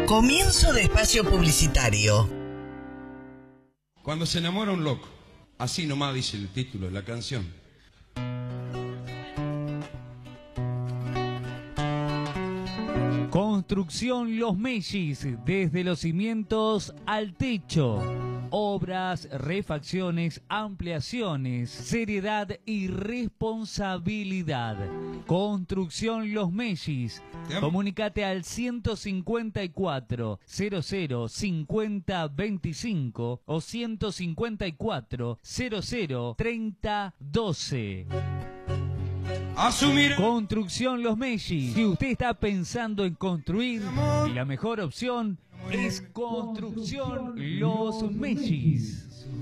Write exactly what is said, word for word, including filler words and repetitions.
Comienzo de espacio publicitario. Cuando se enamora un loco, así nomás dice el título de la canción. Construcción Los Mellis, desde los cimientos al techo. Obras, refacciones, ampliaciones, seriedad y responsabilidad. Construcción Los Mellis. Comunicate al ciento cincuenta y cuatro, cero cero, cincuenta, veinticinco o ciento cincuenta y cuatro, cero cero, treinta, doce. Asumir. Construcción Los Mellis. Si usted está pensando en construir, la mejor opción es Construcción Los Mellis.